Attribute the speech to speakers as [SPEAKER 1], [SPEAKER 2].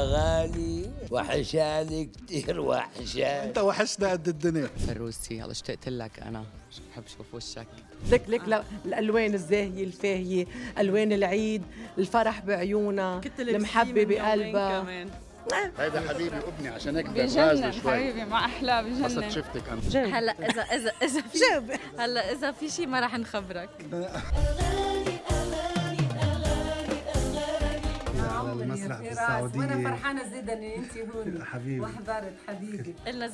[SPEAKER 1] غالي وحشاني كتير وحشاني.
[SPEAKER 2] انت وحشنا قد الدنيا.
[SPEAKER 3] فروسي يلا اشتقت لك انا، بحب اشوف وشك.
[SPEAKER 4] لك الالوان الزاهيه الفاهيه، الوان العيد، الفرح بعيونها، المحبه بقلبها.
[SPEAKER 2] هيدا حبيبي ابني عشان اكبر
[SPEAKER 5] بجنن حبيبي، ما احلى
[SPEAKER 2] بس
[SPEAKER 5] بجنن.
[SPEAKER 2] شفتك انا.
[SPEAKER 6] هلا اذا في هلا اذا في شيء ما راح نخبرك.
[SPEAKER 7] على المسرح بالسعودية،
[SPEAKER 4] وانا فرحانه زيدا ان انت هون
[SPEAKER 7] حبيبي
[SPEAKER 4] وحضرت حبيبي.